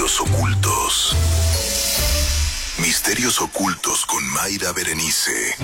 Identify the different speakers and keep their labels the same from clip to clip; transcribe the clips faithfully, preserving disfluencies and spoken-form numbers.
Speaker 1: Misterios ocultos. Misterios ocultos con Mayra Berenice.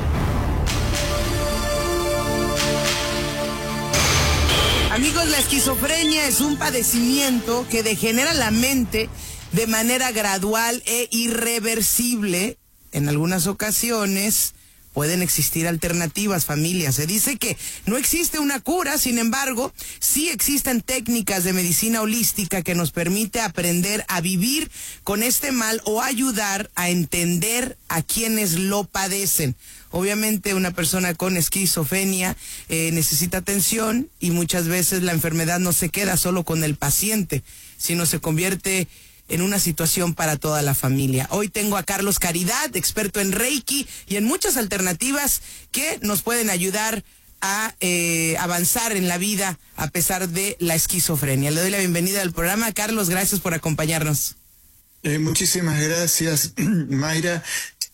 Speaker 2: Amigos, la esquizofrenia es un padecimiento que degenera la mente de manera gradual e irreversible. En algunas ocasiones pueden existir alternativas, familia. Se dice que no existe una cura, sin embargo, sí existen técnicas de medicina holística que nos permite aprender a vivir con este mal o ayudar a entender a quienes lo padecen. Obviamente una persona con esquizofrenia eh, necesita atención y muchas veces la enfermedad no se queda solo con el paciente, sino se convierte en una situación para toda la familia. Hoy tengo a Carlos Caridad, experto en Reiki y en muchas alternativas que nos pueden ayudar a eh, avanzar en la vida a pesar de la esquizofrenia. Le doy la bienvenida al programa. Carlos, gracias por acompañarnos.
Speaker 3: Eh, muchísimas gracias, Mayra.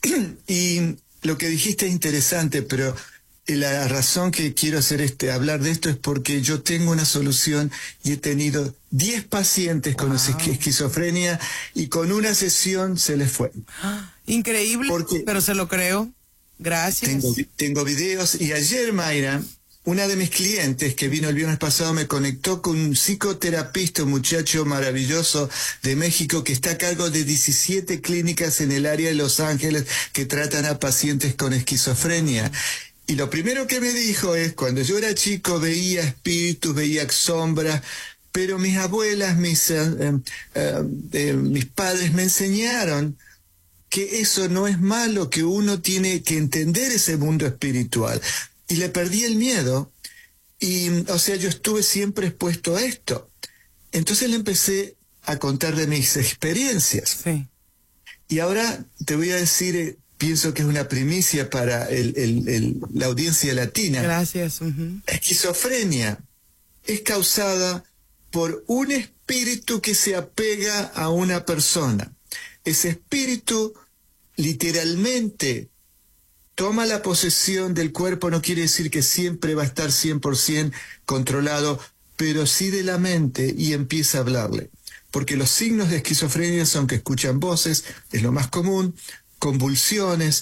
Speaker 3: Y lo que dijiste es interesante, pero la razón que quiero hacer este hablar de esto es porque yo tengo una solución y he tenido diez pacientes con wow. esquizofrenia y con una sesión se les fue.
Speaker 2: Increíble, porque pero se lo creo. Gracias.
Speaker 3: Tengo, tengo videos y ayer, Mayra, una de mis clientes que vino el viernes pasado me conectó con un psicoterapista, un muchacho maravilloso de México que está a cargo de diecisiete clínicas en el área de Los Ángeles que tratan a pacientes con esquizofrenia. Y lo primero que me dijo es, cuando yo era chico veía espíritus, veía sombras, pero mis abuelas, mis, eh, eh, eh, mis padres me enseñaron que eso no es malo, que uno tiene que entender ese mundo espiritual. Y le perdí el miedo, y o sea, yo estuve siempre expuesto a esto. Entonces le empecé a contar de mis experiencias.
Speaker 2: Sí.
Speaker 3: Y ahora te voy a decir... Eh, pienso que es una primicia para el, el, el, la audiencia latina.
Speaker 2: Gracias. Uh-huh.
Speaker 3: La esquizofrenia es causada por un espíritu que se apega a una persona. Ese espíritu literalmente toma la posesión del cuerpo, no quiere decir que siempre va a estar cien por ciento controlado, pero sí de la mente y empieza a hablarle. Porque los signos de esquizofrenia son que escuchan voces, es lo más común, convulsiones,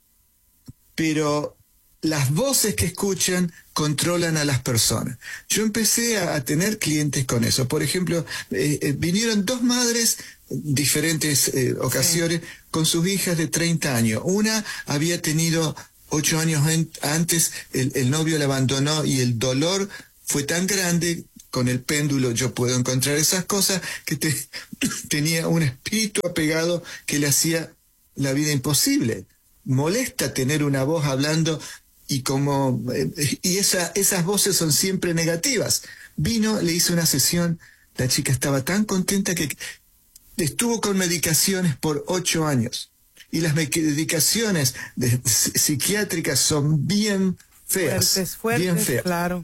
Speaker 3: pero las voces que escuchan controlan a las personas. Yo empecé a, a tener clientes con eso. Por ejemplo, eh, eh, vinieron dos madres, diferentes eh, ocasiones, sí, con sus hijas de treinta años. Una había tenido ocho años en, antes, el, el novio la abandonó y el dolor fue tan grande. Con el péndulo yo puedo encontrar esas cosas, que te, tenía un espíritu apegado que le hacía la vida imposible. Molesta tener una voz hablando y como eh, y esa, esas voces son siempre negativas. Vino, le hice una sesión, la chica estaba tan contenta que estuvo con medicaciones por ocho años. Y las medicaciones de, de, psiquiátricas son bien feas.
Speaker 2: Fuertes, fuertes,
Speaker 3: bien feas.
Speaker 2: Claro.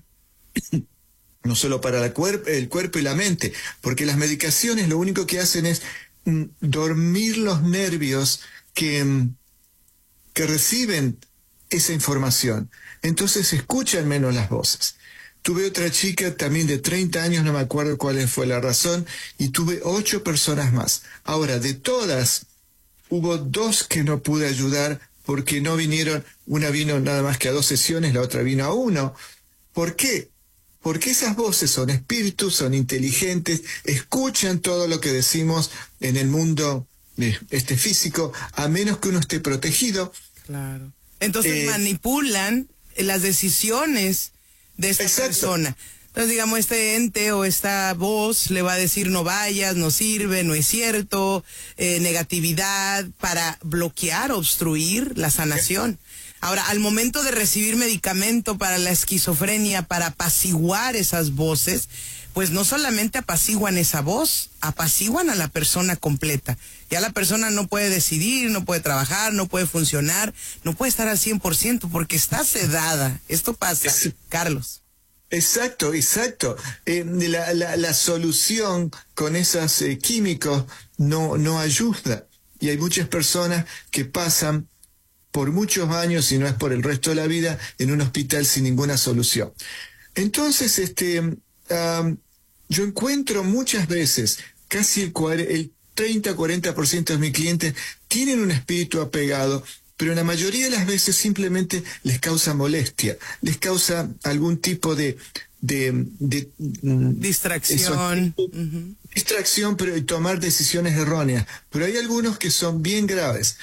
Speaker 3: No solo para la cuerp el cuerpo y la mente, porque las medicaciones lo único que hacen es mm, dormir los nervios que, que reciben esa información. Entonces escuchan menos las voces. Tuve otra chica también de treinta años, no me acuerdo cuál fue la razón, y tuve ocho personas más. Ahora, de todas, hubo dos que no pude ayudar porque no vinieron, una vino nada más que a dos sesiones, la otra vino a uno. ¿Por qué? Porque esas voces son espíritus, son inteligentes, escuchan todo lo que decimos en el mundo este físico, a menos que uno esté protegido.
Speaker 2: Claro. Entonces
Speaker 3: eh,
Speaker 2: manipulan las decisiones de esta
Speaker 3: exacto.
Speaker 2: persona. Entonces, digamos, este ente o esta voz le va a decir no vayas, no sirve, no es cierto, eh, negatividad, para bloquear, obstruir la sanación. Ahora, al momento de recibir medicamento para la esquizofrenia, para apaciguar esas voces, pues no solamente apaciguan esa voz, apaciguan a la persona completa. Ya la persona no puede decidir, no puede trabajar, no puede funcionar, no puede estar al cien por ciento porque está sedada. Esto pasa,
Speaker 3: es,
Speaker 2: Carlos.
Speaker 3: Exacto, exacto. Eh, la, la, la solución con esos eh, químicos no, no ayuda. Y hay muchas personas que pasan por muchos años, si no es por el resto de la vida, en un hospital sin ninguna solución. Entonces, este... Um, yo encuentro muchas veces casi el, el treinta a cuarenta por ciento de mis clientes tienen un espíritu apegado, pero la mayoría de las veces simplemente les causa molestia, les causa algún tipo de... de, de
Speaker 2: distracción.
Speaker 3: Eso, uh-huh. Distracción, pero y tomar decisiones erróneas. Pero hay algunos que son bien graves.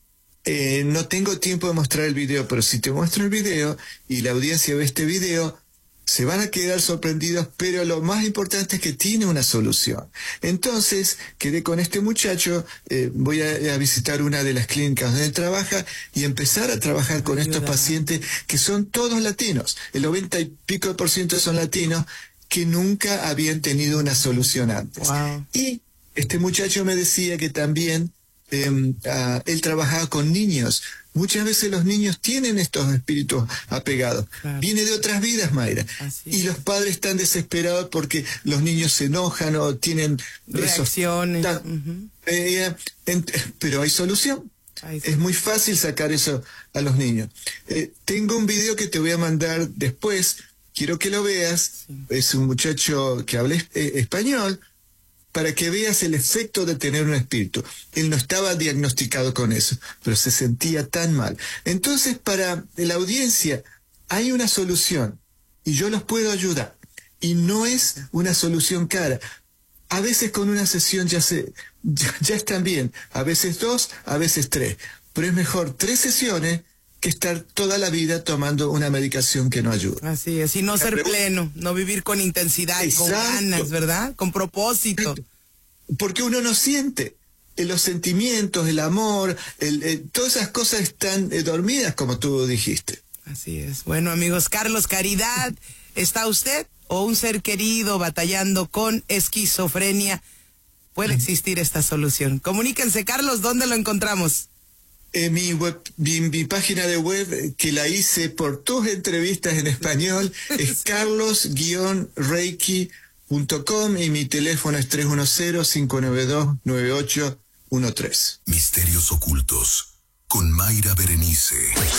Speaker 3: Eh, no tengo tiempo de mostrar el video, pero si te muestro el video y la audiencia ve este video, se van a quedar sorprendidos, pero lo más importante es que tiene una solución. Entonces, quedé con este muchacho, eh, voy a, a visitar una de las clínicas donde trabaja y empezar a trabajar con estos pacientes que son todos latinos. El noventa y pico por ciento son latinos que nunca habían tenido una solución antes.
Speaker 2: Wow.
Speaker 3: Y este muchacho me decía que también eh, uh, él trabajaba con niños. Muchas veces los niños tienen estos espíritus apegados. Claro. Viene de otras vidas, Mayra. Y los padres están desesperados porque los niños se enojan o tienen
Speaker 2: reacciones.
Speaker 3: Esos, uh-huh. eh, en, pero hay solución. Ay, sí. Es muy fácil sacar eso a los niños. Eh, tengo un video que te voy a mandar después. Quiero que lo veas. Sí. Es un muchacho que habla eh, español, para que veas el efecto de tener un espíritu. Él no estaba diagnosticado con eso, pero se sentía tan mal. Entonces, para la audiencia, hay una solución, y yo los puedo ayudar. Y no es una solución cara. A veces con una sesión ya, se, ya, ya están bien. A veces dos, a veces tres. Pero es mejor tres sesiones que estar toda la vida tomando una medicación que no ayuda.
Speaker 2: Así es, y no ser pregunta, pleno, no vivir con intensidad, exacto, con ganas, ¿verdad? Con propósito.
Speaker 3: Porque uno no siente. Los sentimientos, el amor, el, el, todas esas cosas están eh, dormidas, como tú dijiste.
Speaker 2: Así es. Bueno, amigos, Carlos Caridad, ¿está usted o un ser querido batallando con esquizofrenia? Puede existir esta solución. Comuníquense, Carlos, ¿dónde lo encontramos?
Speaker 3: Eh, mi, web, mi, mi página de web, que la hice por tus entrevistas en español, es carlos guion reiki punto com y mi teléfono es tres uno cero, cinco nueve dos, nueve ocho uno tres.
Speaker 1: Misterios ocultos con Mayra Berenice.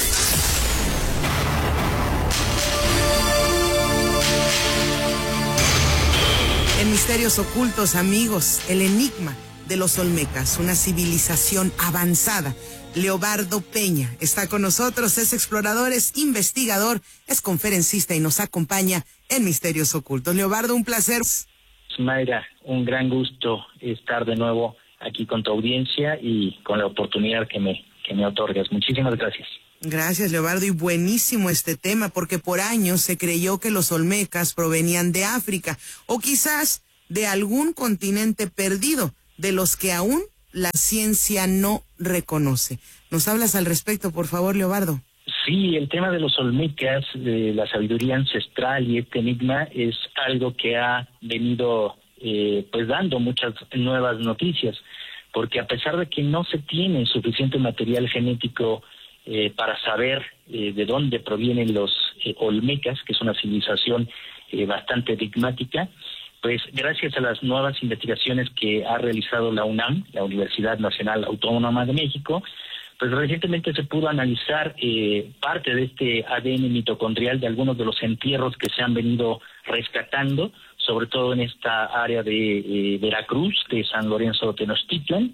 Speaker 2: En Misterios Ocultos, amigos, el enigma de los Olmecas, una civilización avanzada. Leobardo Peña está con nosotros, es explorador, es investigador, es conferencista y nos acompaña en Misterios Ocultos. Leobardo, un placer.
Speaker 4: Mayra, un gran gusto estar de nuevo aquí con tu audiencia y con la oportunidad que me, que me otorgas. Muchísimas gracias.
Speaker 2: Gracias, Leobardo, y buenísimo este tema, porque por años se creyó que los Olmecas provenían de África o quizás de algún continente perdido, de los que aún la ciencia no reconoce. ¿Nos hablas al respecto, por favor, Leobardo?
Speaker 4: Sí, el tema de los Olmecas, de la sabiduría ancestral y este enigma es algo que ha venido eh, pues dando muchas nuevas noticias, porque a pesar de que no se tiene suficiente material genético eh, para saber eh, de dónde provienen los eh, Olmecas, que es una civilización eh, bastante enigmática, pues gracias a las nuevas investigaciones que ha realizado la UNAM, la Universidad Nacional Autónoma de México, pues recientemente se pudo analizar eh, parte de este A D N mitocondrial de algunos de los entierros que se han venido rescatando, sobre todo en esta área de eh, Veracruz, de San Lorenzo de Tenochtitlan,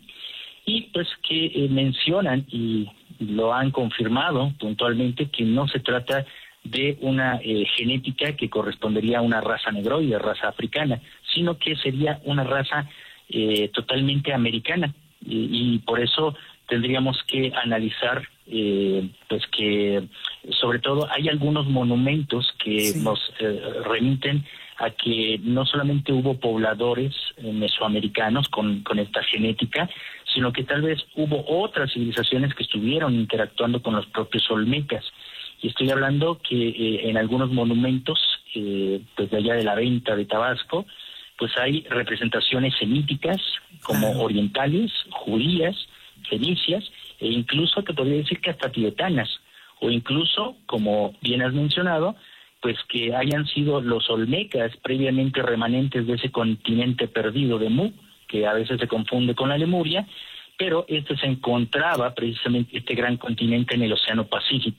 Speaker 4: y pues que eh, mencionan y lo han confirmado puntualmente que no se trata de una eh, genética que correspondería a una raza negroide, raza africana, sino que sería una raza eh, totalmente americana. Y, y por eso tendríamos que analizar, eh, pues que sobre todo hay algunos monumentos que sí. nos eh, remiten a que no solamente hubo pobladores eh, mesoamericanos con, con esta genética, sino que tal vez hubo otras civilizaciones que estuvieron interactuando con los propios olmecas. Y estoy hablando que eh, en algunos monumentos, eh, pues de allá de la Venta de Tabasco, pues hay representaciones semíticas, como claro. orientales, judías, fenicias, e incluso te podría decir que hasta tibetanas, o incluso, como bien has mencionado, pues que hayan sido los olmecas previamente remanentes de ese continente perdido de Mu, que a veces se confunde con la Lemuria, pero este se encontraba precisamente este gran continente en el Océano Pacífico.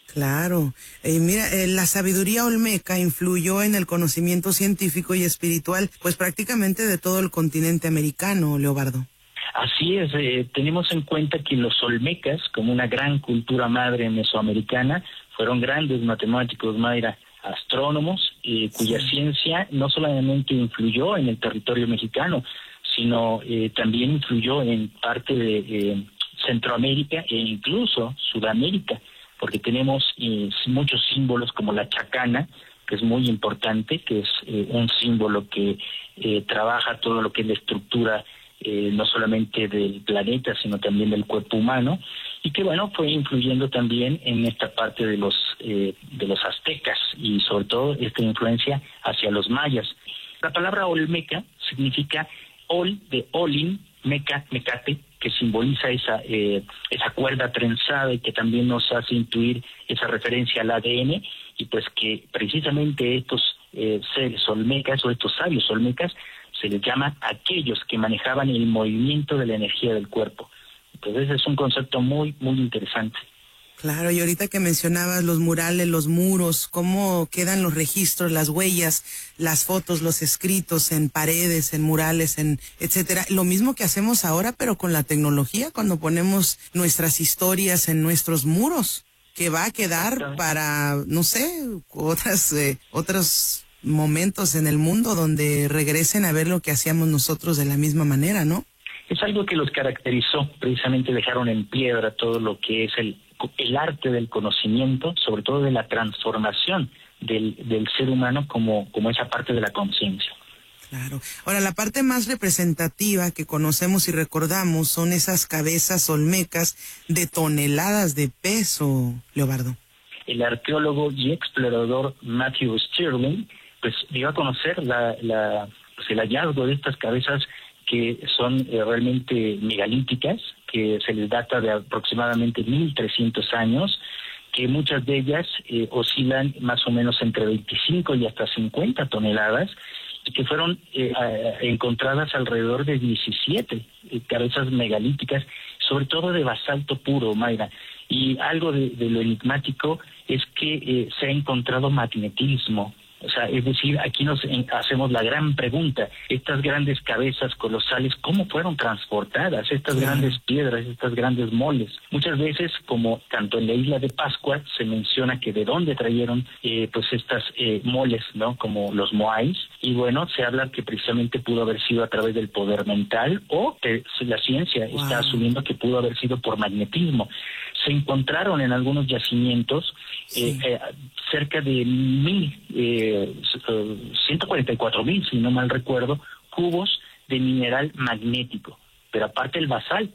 Speaker 2: Claro. Eh, mira, eh, la sabiduría olmeca influyó en el conocimiento científico y espiritual, pues prácticamente de todo el continente americano, Leobardo.
Speaker 4: Así es, eh, tenemos en cuenta que los olmecas, como una gran cultura madre mesoamericana, fueron grandes matemáticos, Mayra, astrónomos, eh, cuya sí. ciencia no solamente influyó en el territorio mexicano, sino eh, también influyó en parte de eh, Centroamérica e incluso Sudamérica, porque tenemos eh, muchos símbolos como la chacana, que es muy importante, que es eh, un símbolo que eh, trabaja todo lo que es la estructura eh, no solamente del planeta, sino también del cuerpo humano, y que bueno, fue influyendo también en esta parte de los eh, de los aztecas, y sobre todo esta influencia hacia los mayas. La palabra olmeca significa ol de olin, meca, mecate, que simboliza esa eh, esa cuerda trenzada y que también nos hace intuir esa referencia al A D N, y pues que precisamente estos eh, seres olmecas o estos sabios olmecas se les llama aquellos que manejaban el movimiento de la energía del cuerpo. Entonces es un concepto muy, muy interesante.
Speaker 2: Claro, y ahorita que mencionabas los murales, los muros, cómo quedan los registros, las huellas, las fotos, los escritos en paredes, en murales, en etcétera. Lo mismo que hacemos ahora, pero con la tecnología, cuando ponemos nuestras historias en nuestros muros, que va a quedar para, no sé, otras, eh, otros momentos en el mundo donde regresen a ver lo que hacíamos nosotros de la misma manera, ¿no?
Speaker 4: Es algo que los caracterizó, precisamente dejaron en piedra todo lo que es el el arte del conocimiento, sobre todo de la transformación del, del ser humano como, como esa parte de la conciencia.
Speaker 2: Claro. Ahora, la parte más representativa que conocemos y recordamos son esas cabezas olmecas de toneladas de peso, Leobardo.
Speaker 4: El arqueólogo y explorador Matthew Stirling pues dio a conocer la, la, pues, el hallazgo de estas cabezas que son eh, realmente megalíticas, que se les data de aproximadamente mil trescientos años, que muchas de ellas eh, oscilan más o menos entre veinticinco y hasta cincuenta toneladas, y que fueron eh, a, encontradas alrededor de diecisiete eh, cabezas megalíticas, sobre todo de basalto puro, Mayra. Y algo de, de lo enigmático es que eh, se ha encontrado magnetismo. O sea, es decir, aquí nos en, hacemos la gran pregunta, estas grandes cabezas colosales, ¿cómo fueron transportadas? Estas claro. grandes piedras, estas grandes moles. Muchas veces, como tanto en la isla de Pascua, se menciona que de dónde trajeron eh, pues estas eh, moles, ¿no? Como los moais, y bueno, se habla que precisamente pudo haber sido a través del poder mental, o que la ciencia wow. está asumiendo que pudo haber sido por magnetismo. Se encontraron en algunos yacimientos sí. eh, eh, cerca de mil, eh, ciento cuarenta y cuatro mil, si no mal recuerdo, cubos de mineral magnético. Pero aparte el basalto,